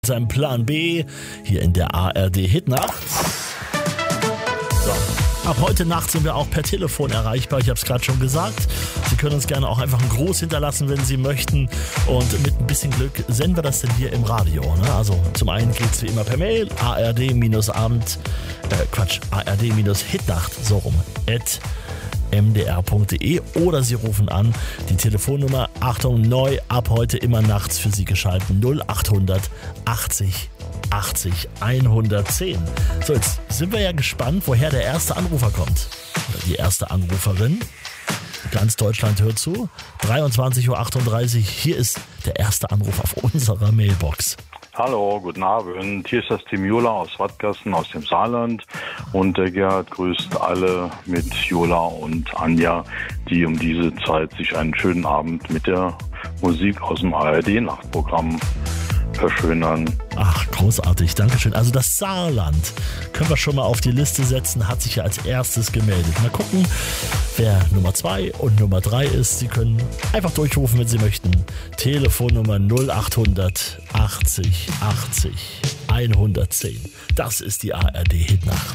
Sein Plan B hier in der ARD Hitnacht. So. Ab heute Nacht sind wir auch per Telefon erreichbar, ich habe es gerade schon gesagt. Sie können uns gerne auch einfach einen Gruß hinterlassen, wenn Sie möchten. Und mit ein bisschen Glück senden wir das denn hier im Radio. Ne? Also zum einen geht es wie immer per Mail, ARD-Hitnacht, so rum, @mdr.de, oder Sie rufen an, die Telefonnummer, Achtung, neu, ab heute immer nachts für Sie geschalten, 0800 80 80 110. So, jetzt sind wir ja gespannt, woher der erste Anrufer kommt. Oder die erste Anruferin. Ganz Deutschland hört zu. 23:38 Uhr, hier ist der erste Anruf auf unserer Mailbox. Hallo, guten Abend. Hier ist das Team Jola aus Wattgassen, aus dem Saarland. Und der Gerhard grüßt alle mit Jola und Anja, die um diese Zeit sich einen schönen Abend mit der Musik aus dem ARD-Nachtprogramm verschönern. Ach, großartig, Dankeschön. Also das Saarland können wir schon mal auf die Liste setzen, hat sich ja als erstes gemeldet. Mal gucken, wer Nummer 2 und Nummer 3 ist. Sie können einfach durchrufen, wenn Sie möchten. Telefonnummer 0800 80 80 110. Das ist die ARD Hitnacht.